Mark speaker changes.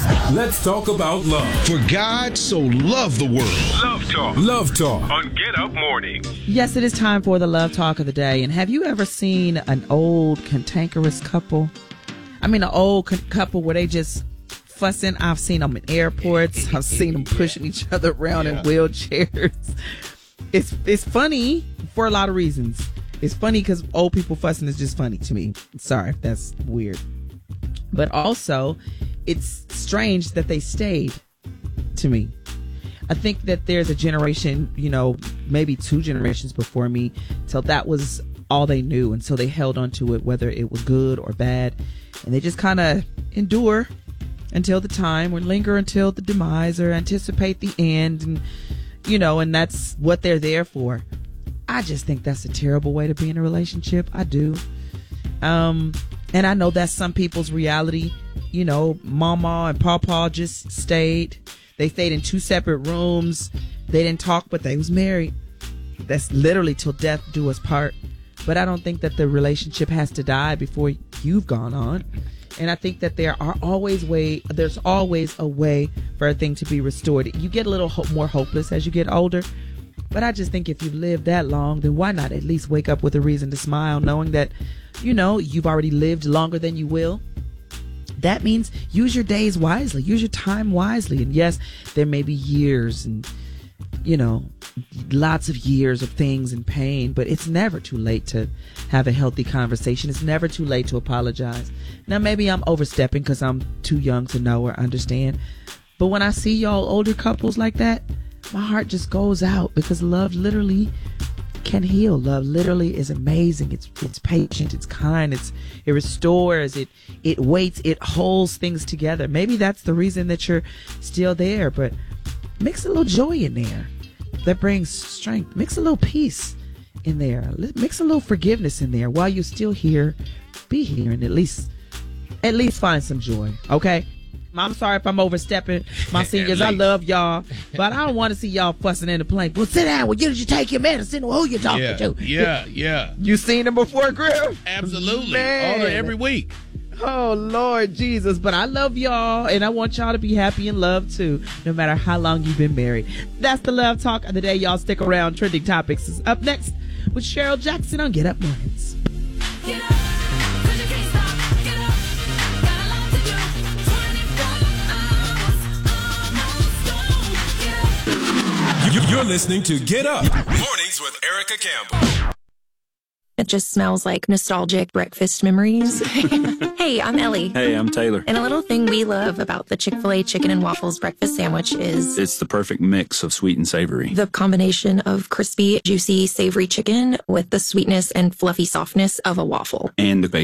Speaker 1: Let's talk about love.
Speaker 2: For God so loved the world.
Speaker 3: Love Talk.
Speaker 1: Love Talk.
Speaker 3: On Get Up Mornings.
Speaker 4: Yes, it is time for the Love Talk of the day. And have you ever seen an old cantankerous couple? I mean, an old couple where they just fussing. I've seen them in airports. I've seen them pushing each other around in wheelchairs. It's funny for a lot of reasons. It's funny because old people fussing is just funny to me. Sorry if that's weird. But also, it's strange that they stayed to me. I think that there's a generation, maybe 2 generations before me, till that was all they knew. And so they held on to it, whether it was good or bad. And they just kind of endure until the time, or linger until the demise, or anticipate the end. And, and that's what they're there for. I just think that's a terrible way to be in a relationship. I do. And I know that's some people's reality. Mama and Pawpaw just stayed. They stayed in 2 separate rooms. They didn't talk, but they was married. That's literally till death do us part. But I don't think that the relationship has to die before you've gone on. And I think that there's always a way for a thing to be restored. You get a little more hopeless as you get older. But I just think if you've lived that long, then why not at least wake up with a reason to smile, knowing that, you've already lived longer than you will. That means use your days wisely, use your time wisely. And yes, there may be years and, lots of years of things and pain, but it's never too late to have a healthy conversation. It's never too late to apologize. Now, maybe I'm overstepping because I'm too young to know or understand. But when I see y'all older couples like that, my heart just goes out, because love literally can heal. Love literally is amazing. It's patient, it's kind, it restores, it waits, it holds things together. Maybe that's the reason that you're still there, but mix a little joy in there that brings strength. Mix a little peace in there. Mix a little forgiveness in there. While you're still here, be here and at least find some joy. Okay? I'm sorry if I'm overstepping. My seniors, I love y'all, but I don't want to see y'all fussing in the plane. Well, sit down. Well, did you take your medicine? Well, who you talking to?
Speaker 2: Yeah.
Speaker 4: You seen them before, Griff?
Speaker 2: Absolutely.
Speaker 4: Man.
Speaker 2: Every week.
Speaker 4: Oh, Lord Jesus. But I love y'all, and I want y'all to be happy and loved, too, no matter how long you've been married. That's the Love Talk of the day. Y'all stick around. Trending Topics is up next with Cheryl Jackson on Get Up Mornings.
Speaker 5: Get up, 'cause you can't stop. Get up, got a lot to do. 24 hours, almost. Get up.
Speaker 1: You're listening to Get Up Mornings with Erica Campbell.
Speaker 6: It just smells like nostalgic breakfast memories. Hey, I'm Ellie.
Speaker 7: Hey, I'm Taylor.
Speaker 6: And a little thing we love about the Chick-fil-A chicken and waffles breakfast sandwich is
Speaker 7: It's the perfect mix of sweet and savory.
Speaker 6: the combination of crispy, juicy, savory chicken with the sweetness and fluffy softness of a waffle.
Speaker 7: And the bacon.